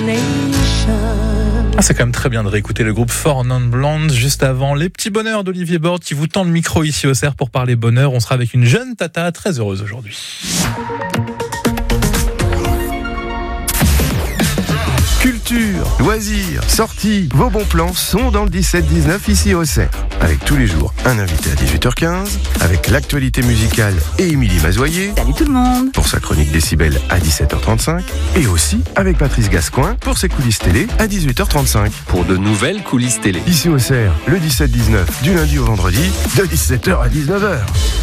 C'est quand même très bien de réécouter le groupe Four Non Blondes juste avant les petits bonheurs d'Olivier Borde qui vous tend le micro ici au CERF pour parler bonheur. On sera avec une jeune tata très heureuse aujourd'hui. Culture, loisirs, sorties, vos bons plans sont dans le 17-19 ici au CERF. Avec tous les jours un invité à 18h15, avec l'actualité musicale et Émilie Mazoyer. Salut tout le monde. Pour sa chronique Décibel à 17h35. Et aussi avec Patrice Gascoin pour ses coulisses télé à 18h35. Pour de nouvelles coulisses télé. Ici au CERF, le 17-19 du lundi au vendredi de 17h à 19h.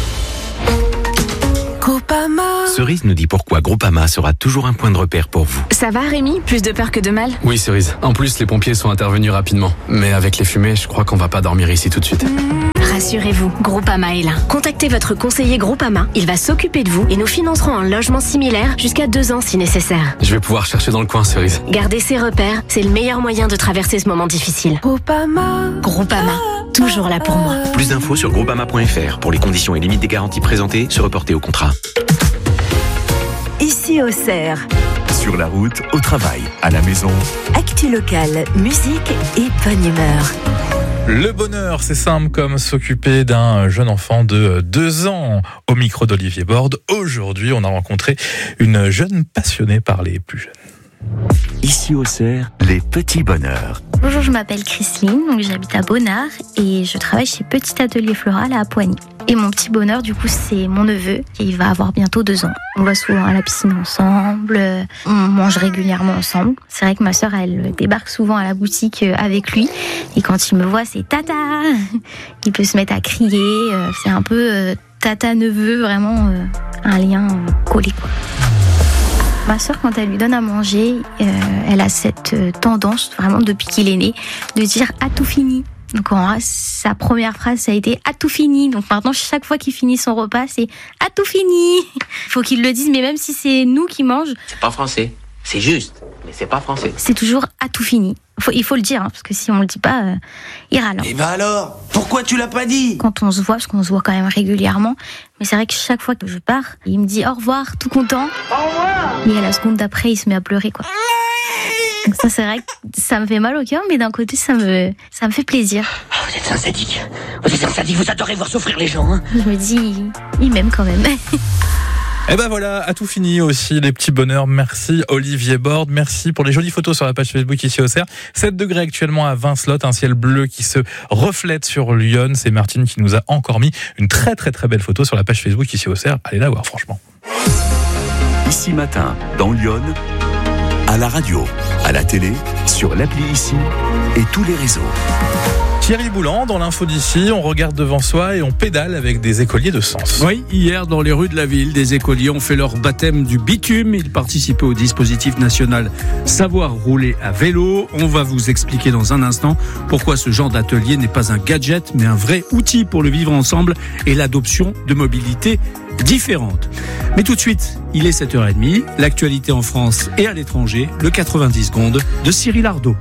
Groupama. Cerise nous dit pourquoi Groupama sera toujours un point de repère pour vous. Ça va Rémi ? Plus de peur que de mal ? Oui Cerise, en plus les pompiers sont intervenus rapidement. Mais avec les fumées, je crois qu'on va pas dormir ici tout de suite. Rassurez-vous, Groupama est là. Contactez votre conseiller Groupama, il va s'occuper de vous et nous financerons un logement similaire jusqu'à 2 ans si nécessaire. Je vais pouvoir chercher dans le coin Cerise. Gardez ses repères, c'est le meilleur moyen de traverser ce moment difficile. Groupama, toujours là pour moi. Plus d'infos sur groupama.fr. Pour les conditions et limites des garanties présentées, se reporter au contrat. Ici au CERF. Sur la route, au travail, à la maison. Actu locale, musique et bonne humeur. Le bonheur, c'est simple comme s'occuper d'un jeune enfant de 2 ans. Au micro d'Olivier Borde, aujourd'hui, on a rencontré une jeune passionnée par les plus jeunes. Ici au CERF, les petits bonheurs. Bonjour, je m'appelle Chrisline, donc j'habite à Bonnard et je travaille chez Petit Atelier Floral à Poigny. Et mon petit bonheur, du coup, c'est mon neveu et il va avoir bientôt 2 ans. On va souvent à la piscine ensemble, on mange régulièrement ensemble. C'est vrai que ma sœur, elle débarque souvent à la boutique avec lui et quand il me voit, c'est tata. Il peut se mettre à crier, c'est un peu tata-neveu, vraiment un lien collé, quoi. Ma sœur, quand elle lui donne à manger, elle a cette tendance, vraiment depuis qu'il est né, de dire « à tout fini ». Donc sa première phrase, ça a été « à tout fini ». Donc maintenant, chaque fois qu'il finit son repas, c'est « à tout fini ». Il faut qu'il le dise, mais même si c'est nous qui mange. C'est pas français, c'est juste, mais c'est pas français. C'est toujours « à tout fini ». Il faut le dire, hein, parce que si on le dit pas, il râle. Et bah alors, pourquoi tu l'as pas dit ? Quand on se voit, parce qu'on se voit quand même régulièrement, mais c'est vrai que chaque fois que je pars, il me dit au revoir, tout content. Au revoir. Et à la seconde d'après, il se met à pleurer, quoi. Donc ça, c'est vrai que ça me fait mal au cœur, mais d'un côté, ça me fait plaisir. Vous êtes un sadique. Vous adorez voir souffrir les gens, hein. Je me dis, il m'aime quand même. Et ben voilà, à tout fini aussi les petits bonheurs. Merci Olivier Borde, merci pour les jolies photos sur la page Facebook ici au CERF. 7 degrés actuellement à Vincelotte, un ciel bleu qui se reflète sur Lyon. C'est Martine qui nous a encore mis une très très très belle photo sur la page Facebook ici au CERF. Allez la voir franchement. Ici matin, dans Lyon, à la radio, à la télé, sur l'appli Ici et tous les réseaux. Thierry Boulan, dans l'info d'ici, on regarde devant soi et on pédale avec des écoliers de Sens. Oui, hier, dans les rues de la ville, des écoliers ont fait leur baptême du bitume. Ils participaient au dispositif national Savoir rouler à vélo. On va vous expliquer dans un instant pourquoi ce genre d'atelier n'est pas un gadget, mais un vrai outil pour le vivre ensemble et l'adoption de mobilités différentes. Mais tout de suite, il est 7h30. L'actualité en France et à l'étranger, le 90 secondes de Cyril Ardo.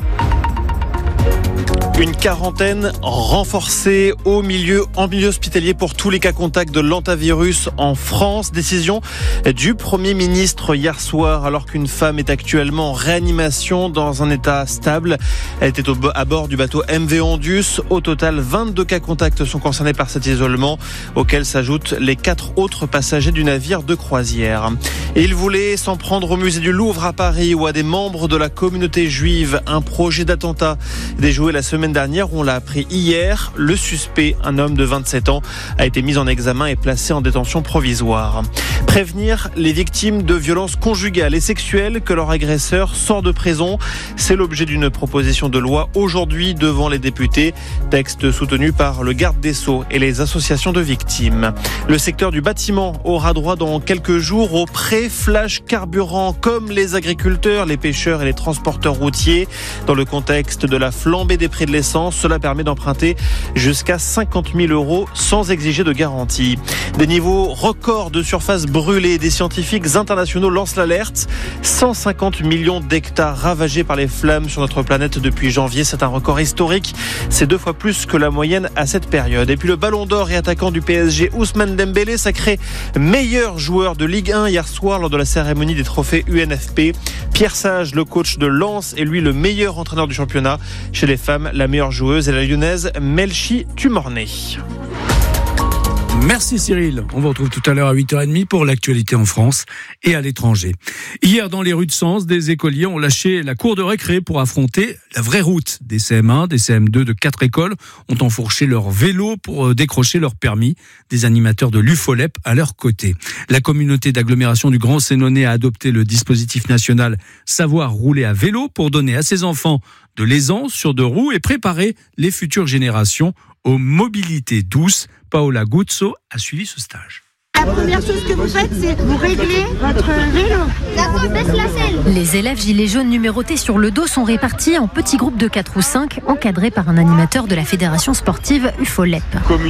Une quarantaine renforcée en milieu hospitalier pour tous les cas contacts de l'hantavirus en France. Décision du Premier ministre hier soir alors qu'une femme est actuellement en réanimation dans un état stable. Elle était à bord du bateau MV Ondus. Au total, 22 cas contacts sont concernés par cet isolement auxquels s'ajoutent les 4 autres passagers du navire de croisière. Et il voulait s'en prendre au musée du Louvre à Paris ou à des membres de la communauté juive. Un projet d'attentat déjoué la semaine dernière, on l'a appris hier. Le suspect, un homme de 27 ans, a été mis en examen et placé en détention provisoire. Prévenir les victimes de violences conjugales et sexuelles que leur agresseur sort de prison. C'est l'objet d'une proposition de loi aujourd'hui devant les députés. Texte soutenu par le garde des Sceaux et les associations de victimes. Le secteur du bâtiment aura droit dans quelques jours au prêt flash carburant comme les agriculteurs, les pêcheurs et les transporteurs routiers. Dans le contexte de la flambée des prix de l'essence. Cela permet d'emprunter jusqu'à 50 000 € sans exiger de garantie. Des niveaux records de surface brûlée. Des scientifiques internationaux lancent l'alerte. 150 millions d'hectares ravagés par les flammes sur notre planète depuis janvier. C'est un record historique. C'est 2 fois plus que la moyenne à cette période. Et puis le ballon d'or et attaquant du PSG, Ousmane Dembélé, sacré meilleur joueur de Ligue 1 hier soir lors de la cérémonie des trophées UNFP. Pierre Sage, le coach de Lens, est lui le meilleur entraîneur du championnat. Chez les femmes, la meilleure joueuse est la lyonnaise Melchi Tumorné. Merci Cyril. On vous retrouve tout à l'heure à 8h30 pour l'actualité en France et à l'étranger. Hier, dans les rues de Sens, des écoliers ont lâché la cour de récré pour affronter la vraie route. Des CM1, des CM2 de 4 écoles ont enfourché leur vélo pour décrocher leur permis. Des animateurs de l'UFOLEP à leur côté. La communauté d'agglomération du Grand Sénonais a adopté le dispositif national Savoir rouler à vélo pour donner à ses enfants de l'aisance sur 2 roues et préparer les futures générations aux mobilités douces. Paola Guzzo a suivi ce stage. La première chose que vous faites, c'est vous réglez votre vélo. D'abord, baisse la selle. Les élèves gilets jaunes numérotés sur le dos sont répartis en petits groupes de 4 ou 5, encadrés par un animateur de la fédération sportive UFOLEP.